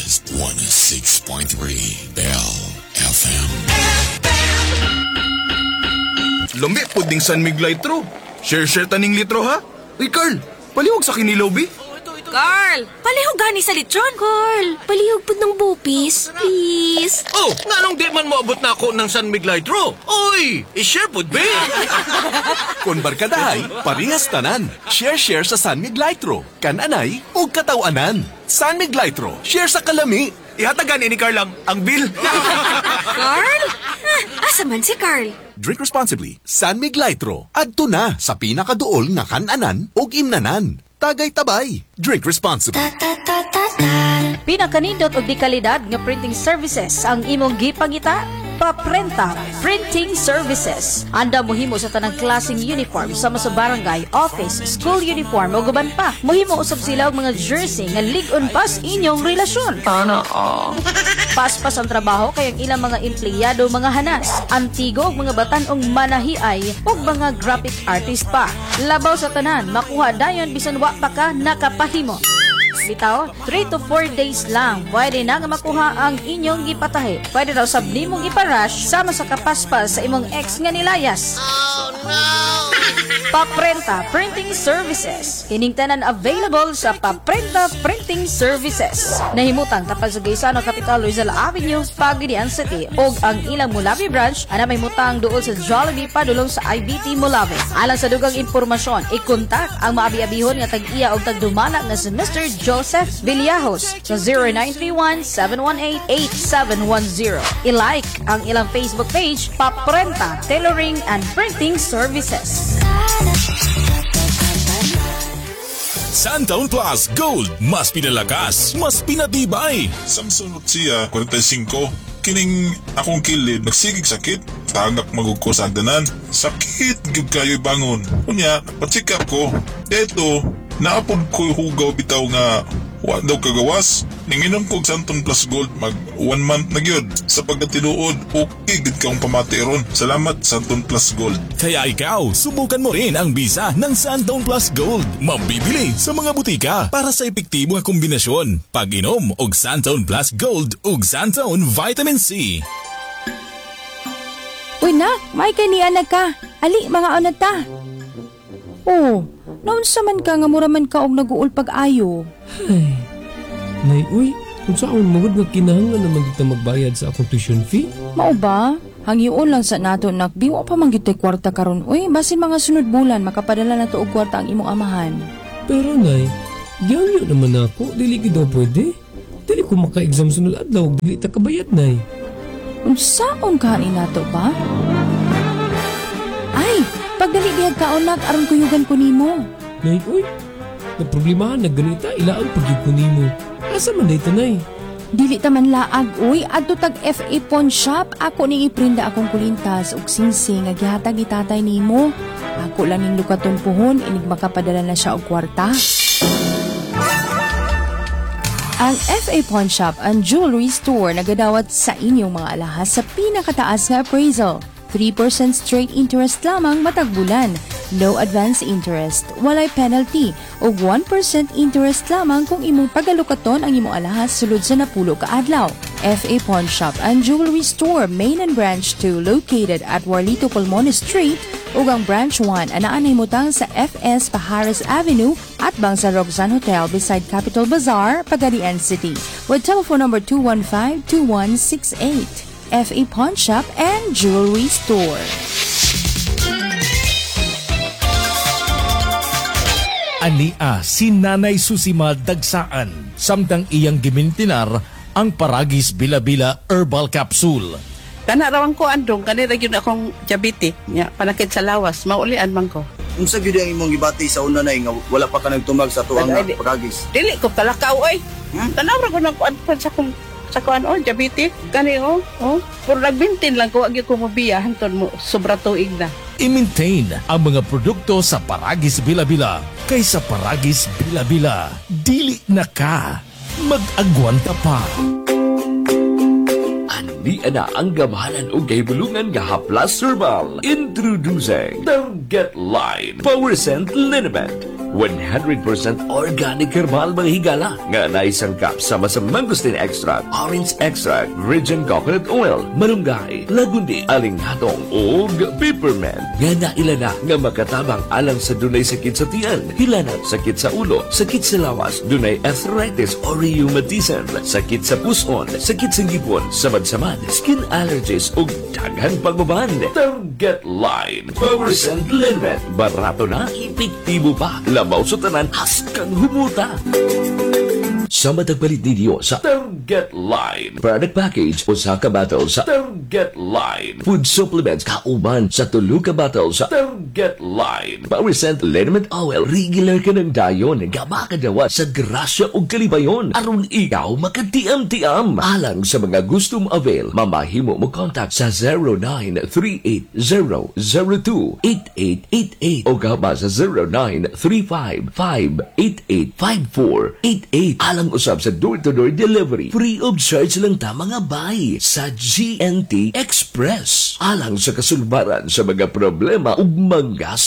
is 106.3 Bell FM. Lambi, puding San Miguelitro. Share taning litro, ha? Uy, Carl, palihog sa kinilaw, bi. Carl, palihog gani sa litron. Carl, palihog po ng bupis, please. Oh, nga nung di man moabot na ako ng San Miguelitro. Oy, i-share po, be. Kung barkadahay, parehas tanan. Share sa San Miguelitro. Kananay o katawanan. San Miguelitro, share sa kalami. Ihatagan ni Carl ang bill. Carl? Asa man si Carl? Drink responsibly. San Miguelitro. Adto na sa pinakaduol nga kananan o imnanan. Tagay tabay. Drink responsibly. Pinakanindot og di kalidad nga printing services ang imong gipangita. Paprenta Printing Services. Anda mohimo sa tanang klaseng uniform sama sa barangay, office, school uniform o guban pa. Mohimo usab sila og mga jersey nga lig-on pas inyong relasyon. Paspas ang trabaho kay ang ilang mga empleyado mga hanas, antigo og mga batan-ong manahiay ug mga graphic artist pa. Labaw sa tanan, makuha dayon bisan wa pa ka nakapahimo. Bitaw, 3 to 4 days lang pwede na nga makuha ang inyong gipatahi. Pwede daw sabli mong iparush sama sa kapaspas sa imong ex nga nilayas. Oh no! Paprenta Printing Services. Kining tanan available sa Paprenta Printing Services. Nahimutang tapos sa Gaisano Capital Rizal Avenue, Pagadian City ug ang ilang Mulabi branch ana may mutang duol sa Jollibee padulong sa IBT Mulabi. Alang sa dugang impormasyon, i-kontak ang maabi-abihon nga tag-iya ug tagdumala nga si Mr. Joseph Villajos sa 0931-718-8710. I-like ang ilang Facebook page, Paprenta Tailoring and Printing Services. Santaon Plus Gold, mas pinalakas, mas pinatibay. Samsung siya 45. Kining akong kilid nagsigig sakit. Tagak magugko sa agdanan. Sakit gyud kayo bangon. Unya, pa-check up ko. Eto, naapod ko hugaw bitaw nga wa daw kagawas. Ninginom ko Santon Plus Gold mag 1 month na gyud. Sa pagkatinuod, okay gid kaong pamati ron. Salamat Santon Plus Gold. Kaya ikaw, subukan mo rin ang bisa ng Santaon Plus Gold. Mabibili sa mga butika para sa epektibo nga kombinasyon. Pag-inom og Santaon Plus Gold ug Santaon Vitamin C. Uy nak, may kanianag ka. Ali, mga anad ta. Oh, naunsa man ka nga muraman ka og nag-uul pag-ayo. Ay, nay, uy, kung saan magod nga kinahanglan naman kita magbayad sa akong tuition fee? Mao ba? Hangyoon lang sa nato nak, biwa pa man gito'y kwarta karon. Uy, basin mga sunod bulan, makapadala na to og kwarta ang imong amahan. Pero nay, giyangyo naman ako, dili gid daw pwede. Dili ko maka-exam sunod adlaw, dili ta kabayad nay. Unsaon ka ni nato ba? Ay, pagdali biyag kaon nak, aron kuyugan ko nimo. Nay, uy, nagproblemahan na ganita, ilaang pagyug ko nimo. Asa man dito nay? Dili ta man laag, uy, adto tag FA Pawn Shop. Ako ning iprinda akong kulintas ug singsing nga gihatag itatay nimo. Ako lang ning lukaton puhon, inig makapadala na siya og kwarta. Ang FA Pawn Shop, ang jewelry store nagadawat sa inyong mga alahas sa pinakataas nga appraisal. 3% straight interest lamang matag bulan. No advance interest, walay penalty, o 1% interest lamang kung imong pagalukaton ang imong alahas sulod sa napulo ka adlaw. FA Pawn Shop and Jewelry Store, Main and Branch 2, located at Warlito Pulmones Street, ug ang Branch 1 anaan himutang sa FS Pajares Avenue at bang sa Roxanne Hotel beside Capital Bazaar, Pagadian City, with telephone number 215-2168. FA Pawn Shop and Jewelry Store. Ania si Nanay Susima Dagsaan, samtang iyang gimintinar ang Paragis Bila-Bila Herbal Capsule. Kanarawan ko andong, kanira yun akong diabetes, panakit sa lawas, maulian man ko. Unsa gyud ang imong gibati sa una nay nga wala pa ka nagtumag sa tuang Paragis? Dili ko kalakaw oy. Tanawra ko nang kuan sa kuan diabetes kani pero nagbintin lang ko agi ko mobiya hanton mo sobra tuig na. I-maintain ang mga produkto sa Paragis Bila-Bila kaysa Paragis Bila-Bila. Dili na ka mag-agwanta pa. Andi ana ang gamahalan o gaybulungan nga Haplas Herbal. Introducing the Get Line Power Scent Liniment. 100% organic herbal mga higala nga naisangkap sama sa mangosteen extract, orange extract, virgin coconut oil, malunggay, lagundi, alinghatong ug peppermint nga nailana nga makatabang alang sa dunay sakit sa tiyan, hilanat, sakit sa ulo, sakit sa lawas, dunay arthritis o rheumatism, sakit sa puson, sakit sa ngipon, samad-samad, skin allergies ug daghan pagbaban. Target Line Powercent Liniment, barato na, epektibo pa, labaw sa tanan, haskang humuta. Sa matagpalit ninyo sa Target Line product package o sa kabatal sa Target Line food supplements kauban sa tulo ka batal sa Target Line Powercent Liniment Oil regular ka ng dayon nga makadawat sa grasya o kalibayon aron ikaw makatiam-tiam. Alang sa mga gustong avail mamahimo mo contact sa 0938-002-8888 o kaba sa 0935-588-5488. Alang usab sa door-to-door delivery, free of charge lang ta mga bay sa GNT Express. Alang sa kasulbaran sa mga problema ug mga